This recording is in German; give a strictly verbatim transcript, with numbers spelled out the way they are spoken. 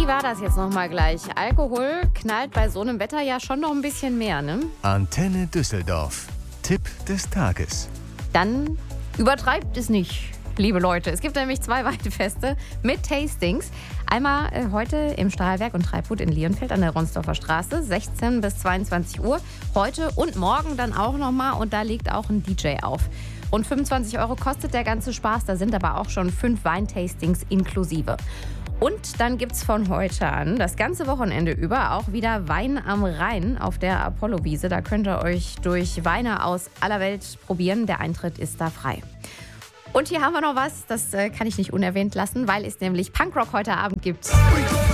Wie war das jetzt nochmal gleich? Alkohol knallt bei so einem Wetter ja schon noch ein bisschen mehr, ne? Antenne Düsseldorf. Tipp des Tages. Dann übertreibt es nicht, liebe Leute. Es gibt nämlich zwei Weidefeste mit Tastings. Einmal äh, heute im Stahlwerk und Treibgut in Lierenfeld an der Ronsdorfer Straße, sechzehn bis zweiundzwanzig Uhr. Heute und morgen dann auch nochmal und da legt auch ein D J auf. Rund fünfundzwanzig Euro kostet der ganze Spaß, da sind aber auch schon fünf Weintastings inklusive. Und dann gibt's von heute an, das ganze Wochenende über, auch wieder Wein am Rhein auf der Apollo-Wiese. Da könnt ihr euch durch Weine aus aller Welt probieren. Der Eintritt ist da frei. Und hier haben wir noch was, das äh, kann ich nicht unerwähnt lassen, weil es nämlich Punkrock heute Abend gibt.